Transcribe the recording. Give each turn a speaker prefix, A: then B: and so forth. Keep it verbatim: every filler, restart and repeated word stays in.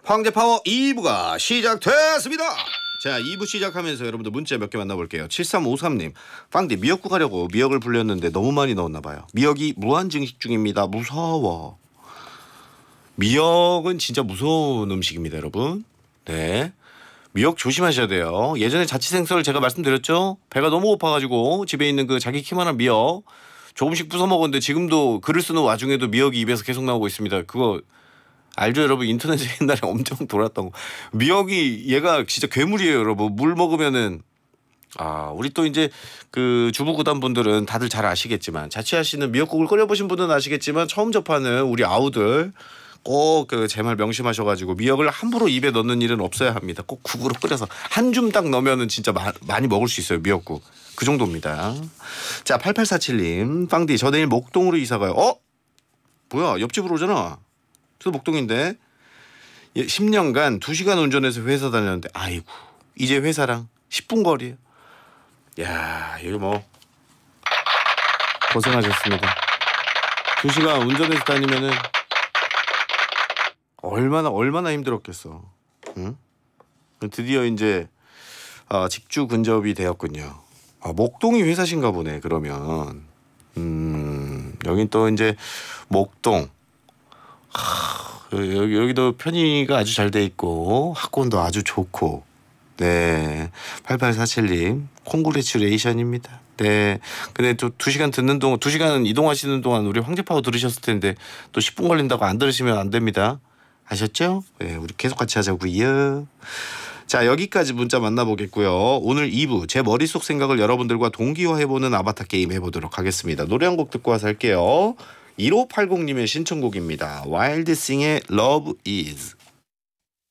A: 황제파워 이 부가 시작됐습니다. 자, 이 부 시작하면서 여러분들 문자 몇 개 만나볼게요. 칠삼오삼 님. 빵디 미역국 하려고 미역을 불렸는데 너무 많이 넣었나 봐요. 미역이 무한 증식 중입니다. 무서워. 미역은 진짜 무서운 음식입니다, 여러분. 네. 미역 조심하셔야 돼요. 예전에 자취생설 제가 말씀드렸죠? 배가 너무 고파가지고 집에 있는 그 자기 키만한 미역 조금씩 부숴 먹었는데 지금도 글을 쓰는 와중에도 미역이 입에서 계속 나오고 있습니다. 그거 알죠, 여러분? 인터넷에 옛날에 엄청 돌았던 거. 미역이 얘가 진짜 괴물이에요, 여러분. 물 먹으면은 아, 우리 또 이제 그 주부 구단분들은 다들 잘 아시겠지만 자취하시는 미역국을 끓여보신 분은 아시겠지만 처음 접하는 우리 아우들 꼭 그 제 말 명심하셔가지고 미역을 함부로 입에 넣는 일은 없어야 합니다. 꼭 국으로 끓여서 한 줌 딱 넣으면은 진짜 마, 많이 먹을 수 있어요, 미역국. 그 정도입니다. 자, 팔팔사칠 님. 빵디 저 내일 목동으로 이사가요. 어? 뭐야, 옆집으로 오잖아. 저도 목동인데 십 년간 두 시간 운전해서 회사 다녔는데 아이고 이제 회사랑 십 분 거리에요. 야, 이거 뭐 고생하셨습니다. 두 시간 운전해서 다니면은 얼마나 얼마나 힘들었겠어. 응? 드디어 이제 어, 직주 근접이 되었군요. 아, 목동이 회사신가 보네. 그러면 음, 여긴 또 이제 목동. 하, 여기 여기도 편의가 아주 잘 돼 있고 학원도 아주 좋고. 네, 팔팔사칠 님 콩그레츄레이션입니다. 네, 근데 또 두 시간 듣는 동안 두 시간 이동하시는 동안 우리 황제파워 들으셨을 텐데 또 십 분 걸린다고 안 들으시면 안 됩니다. 아셨죠? 네, 우리 계속 같이 하자고요. 자, 여기까지 문자 만나보겠고요. 오늘 이 부 제 머릿속 생각을 여러분들과 동기화해보는 아바타 게임 해보도록 하겠습니다. 노래 한 곡 듣고 와서 할게요. 일오팔공 님의 신청곡입니다. 와일드싱의 Love Is.